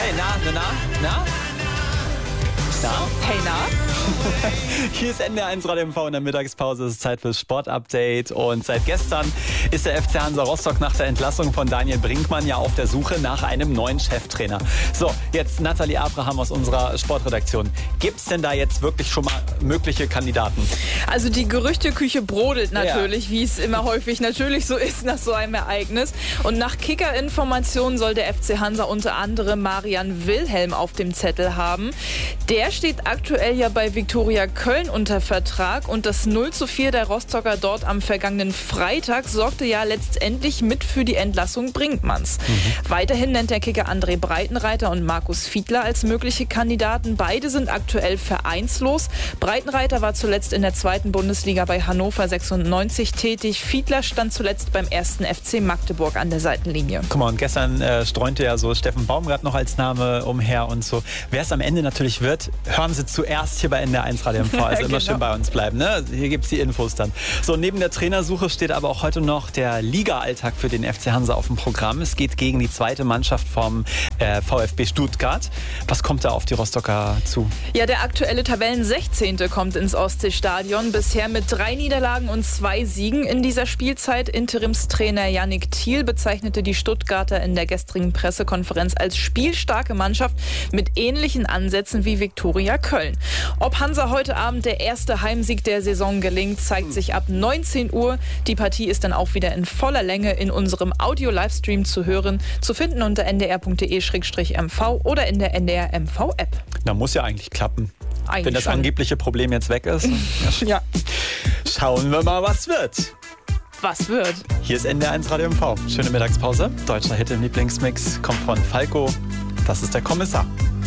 Hey, na? Hey, na? Hier ist NDR1 Radio MV in der Mittagspause. Es ist Zeit fürs Sportupdate. Und seit gestern ist der FC Hansa Rostock nach der Entlassung von Daniel Brinkmann ja auf der Suche nach einem neuen Cheftrainer. So, jetzt Nathalie Abraham aus unserer Sportredaktion. Gibt es denn da jetzt wirklich schon mal mögliche Kandidaten? Also die Gerüchteküche brodelt natürlich, wie es immer häufig natürlich so ist nach so einem Ereignis. Und nach Kicker-Informationen soll der FC Hansa unter anderem Marian Wilhelm auf dem Zettel haben. Der steht aktuell ja bei Viktoria Köln unter Vertrag und das 0:4 der Rostocker dort am vergangenen Freitag sorgte ja letztendlich mit für die Entlassung Brinkmanns. Weiterhin nennt der Kicker André Breitenreiter und Markus Fiedler als mögliche Kandidaten. Beide sind aktuell vereinslos. Breitenreiter war zuletzt in der 2. Bundesliga bei Hannover 96 tätig. Fiedler stand zuletzt beim 1. FC Magdeburg an der Seitenlinie. Guck mal, und gestern streunte ja so Steffen Baumgart noch als Name umher und so. Wer es am Ende natürlich wird, hören Sie zuerst hier bei NDR1 Radio MV. Also immer schön bei uns bleiben. Ne? Hier gibt es die Infos dann. So, neben der Trainersuche steht aber auch heute noch der Liga-Alltag für den FC Hansa auf dem Programm. Es geht gegen die zweite Mannschaft vom VfB Stuttgart. Was kommt da auf die Rostocker zu? Ja, der aktuelle Tabellen-16. kommt ins Ostseestadion. Bisher mit 3 Niederlagen und 2 Siegen in dieser Spielzeit. Interimstrainer Yannick Thiel bezeichnete die Stuttgarter in der gestrigen Pressekonferenz als spielstarke Mannschaft mit ähnlichen Ansätzen wie Viktoria Köln. Ob Hansa heute Abend der erste Heimsieg der Saison gelingt, zeigt sich ab 19 Uhr. Die Partie ist dann auch wieder in voller Länge in unserem Audio-Livestream zu hören, zu finden unter ndr.de/mv oder in der NDR MV-App. Da muss ja eigentlich klappen. Wenn das schon. Angebliche Problem jetzt weg ist. Ja. Schauen wir mal, was wird. Was wird? Hier ist NDR1 Radio MV. Schöne Mittagspause. Deutscher Hit im Lieblingsmix kommt von Falco. Das ist der Kommissar.